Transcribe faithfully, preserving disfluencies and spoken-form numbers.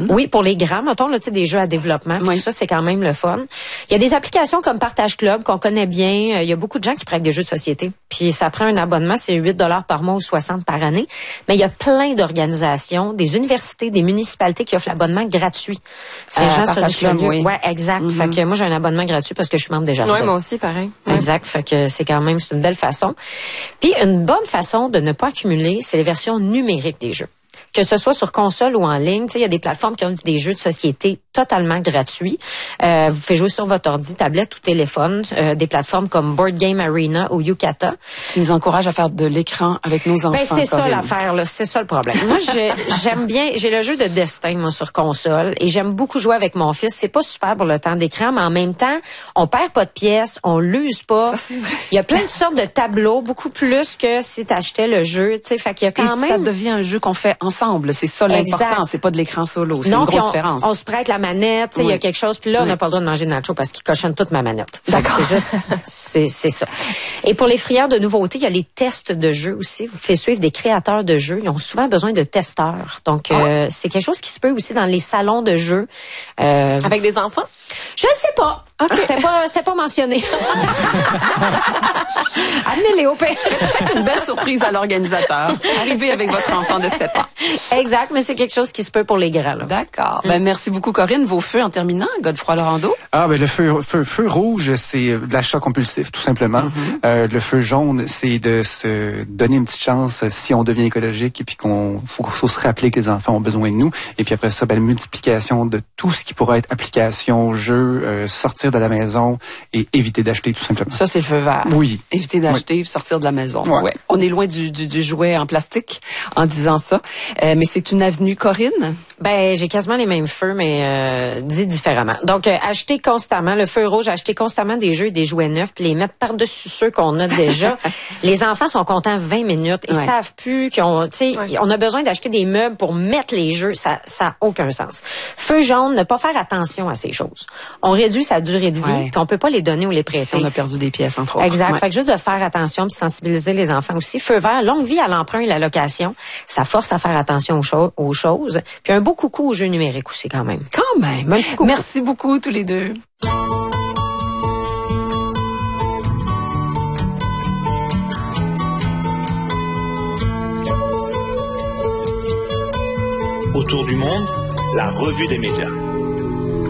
Mm-hmm. Oui, pour les grands, mettons, là, tu sais, des jeux à développement, oui. Tout ça, c'est quand même le fun. Il y a des applications comme Partage Club qu'on connaît bien. Il y a beaucoup de gens qui prêtent des jeux de société. Puis ça prend un abonnement, c'est huit dollars par mois ou soixante par année. Mais il y a plein d'organisations, des universités, des municipalités qui offrent l'abonnement gratuit. C'est euh, gens Partage sur Club, oui. Ouais, exact. Mm-hmm. Fait que moi, j'ai un abonnement gratuit parce que je suis membre des jardins. Oui, moi aussi, pareil. Exact. Ouais. Fait que c'est quand même, c'est une belle façon. Puis une bonne façon de ne pas accumuler, c'est les versions numériques des jeux. Que ce soit sur console ou en ligne, tu sais, il y a des plateformes qui ont des jeux de société totalement gratuits. Euh, vous pouvez jouer sur votre ordi, tablette ou téléphone. Euh, des plateformes comme Board Game Arena ou Yucata. Tu nous encourages à faire de l'écran avec nos enfants. Ben c'est ça Corinne. l'affaire là, c'est ça le problème. Moi, je, j'aime bien, j'ai le jeu de Destin moi sur console et j'aime beaucoup jouer avec mon fils. C'est pas super pour le temps d'écran, mais en même temps, on perd pas de pièces, on l'use pas. Ça, c'est vrai. Il y a plein de sortes de tableaux, beaucoup plus que si t'achetais le jeu. Tu sais, fait qu'il y a quand et même. Ça devient un jeu qu'on fait ensemble. C'est ça l'important. C'est pas de l'écran solo. C'est non, une grosse on, différence. On se prête la manette. Il oui. y a quelque chose. Puis là, oui. on n'a pas le droit de manger de nacho parce qu'il cochonne toute ma manette. D'accord. C'est juste, c'est, c'est ça. Et pour les friands de nouveautés, il y a les tests de jeux aussi. Vous pouvez suivre des créateurs de jeux. Ils ont souvent besoin de testeurs. Donc, ah. euh, c'est quelque chose qui se peut aussi dans les salons de jeux. Euh, Avec des enfants? Je ne sais pas. Okay. C'était pas, c'était pas mentionné. Amenez-les au père. Faites une belle surprise à l'organisateur. Arrivez avec votre enfant de sept ans. Exact, mais c'est quelque chose qui se peut pour les grands. Là. D'accord. Mm. Ben, merci beaucoup, Corinne. Vos feux en terminant, Godefroy-Laurando? Ah, ben, le feu, feu, feu rouge, c'est de l'achat compulsif, tout simplement. Mm-hmm. Euh, le feu jaune, c'est de se donner une petite chance si on devient écologique et puis qu'on faut, faut se rappeler que les enfants ont besoin de nous. Et puis après ça, ben, la multiplication de tout ce qui pourrait être application, jeu, euh, sortir de la maison et éviter d'acheter, tout simplement. Ça, c'est le feu vert. Oui. Éviter d'acheter, oui. sortir de la maison. Ouais. Ouais. On est loin du, du, du jouet en plastique en disant ça. Euh, mais c'est une avenue, Corinne? Ben, j'ai quasiment les mêmes feux, mais euh, dit différemment. Donc, euh, acheter constamment, le feu rouge, acheter constamment des jeux et des jouets neufs, puis les mettre par-dessus ceux qu'on a déjà. Les enfants sont contents vingt minutes. Ils ouais. savent plus qu'on, tu sais, ouais. on a besoin d'acheter des meubles pour mettre les jeux. Ça, ça a aucun sens. Feu jaune, ne pas faire attention à ces choses. On réduit sa durée de vie, ouais. puis on peut pas les donner ou les prêter. Si on a perdu des pièces, entre autres. Exact. Ouais. Fait que juste de faire attention, puis sensibiliser les enfants aussi. Feu vert, longue vie à l'emprunt et la location. Ça force à faire attention aux, cho- aux choses. Puis un beau coucou aux jeux numériques aussi, quand même. Quand même. Un petit coucou. Merci beaucoup, tous les deux. Autour du monde, la revue des médias.